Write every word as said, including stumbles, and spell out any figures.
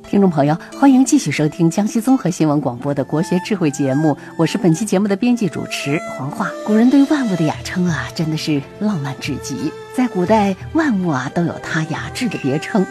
听众朋友，欢迎继续收听江西综合新闻广播的国学智慧节目，我是本期节目的编辑主持黄华。古人对万物的雅称啊，真的是浪漫至极。在古代，万物啊都有它雅致的别称，